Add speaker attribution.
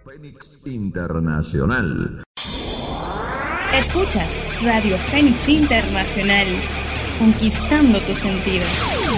Speaker 1: Fénix Internacional.
Speaker 2: Escuchas Radio Fénix Internacional, conquistando tus sentidos.